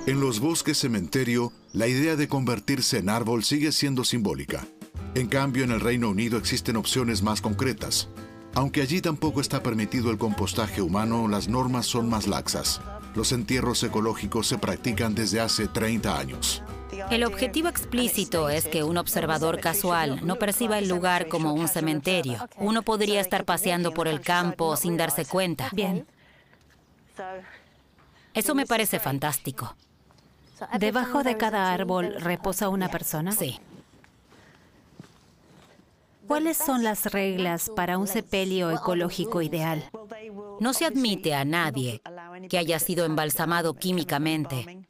En los bosques cementerio, la idea de convertirse en árbol sigue siendo simbólica. En cambio, en el Reino Unido existen opciones más concretas. Aunque allí tampoco está permitido el compostaje humano, las normas son más laxas. Los entierros ecológicos se practican desde hace 30 años. El objetivo explícito es que un observador casual no perciba el lugar como un cementerio. Uno podría estar paseando por el campo sin darse cuenta. Bien. Eso me parece fantástico. ¿Debajo de cada árbol reposa una persona? Sí. ¿Cuáles son las reglas para un sepelio ecológico ideal? No se admite a nadie que haya sido embalsamado químicamente.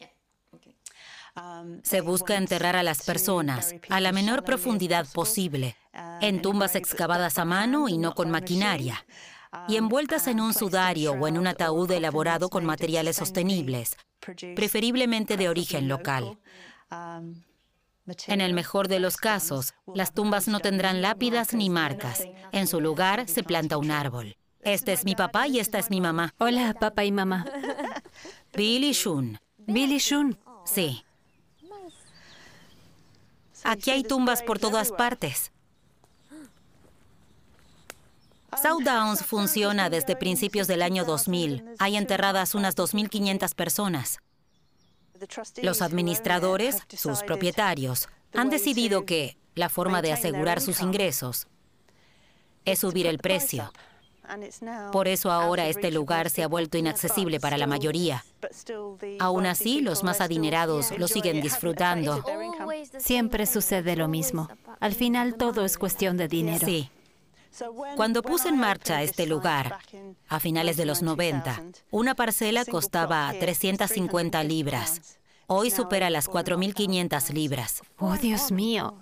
Se busca enterrar a las personas a la menor profundidad posible, en tumbas excavadas a mano y no con maquinaria, y envueltas en un sudario o en un ataúd elaborado con materiales sostenibles, preferiblemente de origen local. En el mejor de los casos, las tumbas no tendrán lápidas ni marcas. En su lugar se planta un árbol. Este es mi papá y esta es mi mamá. Hola, papá y mamá. Bill y Shun. Bill y Shun. Sí. Aquí hay tumbas por todas partes. South Downs funciona desde principios del año 2000. Hay enterradas unas 2.500 personas. Los administradores, sus propietarios, han decidido que la forma de asegurar sus ingresos es subir el precio. Por eso ahora este lugar se ha vuelto inaccesible para la mayoría. Aún así, los más adinerados lo siguen disfrutando. Siempre sucede lo mismo. Al final todo es cuestión de dinero. Sí. Cuando puse en marcha este lugar, a finales de los 90, una parcela costaba 350 libras. Hoy supera las 4.500 libras. ¡Oh, Dios mío!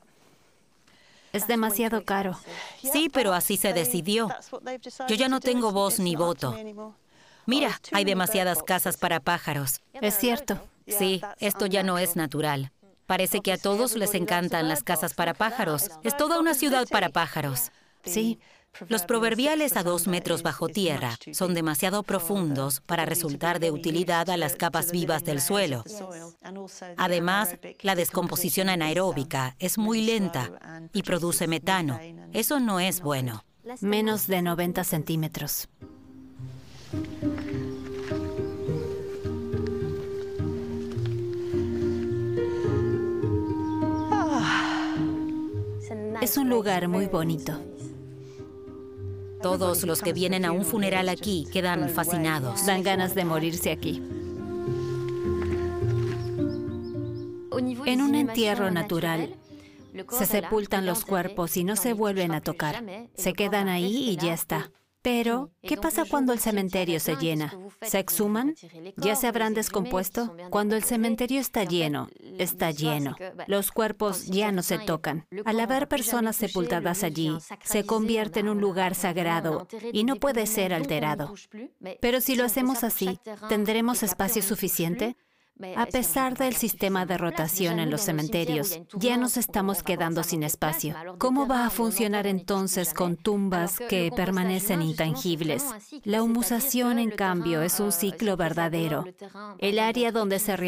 Es demasiado caro. Sí, pero así se decidió. Yo ya no tengo voz ni voto. Mira, hay demasiadas casas para pájaros. Es cierto. Sí, esto ya no es natural. Parece que a todos les encantan las casas para pájaros. Es toda una ciudad para pájaros. Sí. Los proverbiales a 2 metros bajo tierra son demasiado profundos para resultar de utilidad a las capas vivas del suelo. Además, la descomposición anaeróbica es muy lenta y produce metano. Eso no es bueno. Menos de 90 centímetros. Es un lugar muy bonito. Todos los que vienen a un funeral aquí quedan fascinados. Dan ganas de morirse aquí. En un entierro natural, se sepultan los cuerpos y no se vuelven a tocar. Se quedan ahí y ya está. Pero, ¿qué pasa cuando el cementerio se llena? ¿Se exhuman? ¿Ya se habrán descompuesto? Cuando el cementerio está lleno, los cuerpos ya no se tocan. Al haber personas sepultadas allí, se convierte en un lugar sagrado y no puede ser alterado. Pero si lo hacemos así, ¿tendremos espacio suficiente? A pesar del sistema de rotación en los cementerios, ya nos estamos quedando sin espacio. ¿Cómo va a funcionar entonces con tumbas que permanecen intangibles? La humusación, en cambio, es un ciclo verdadero. El área donde se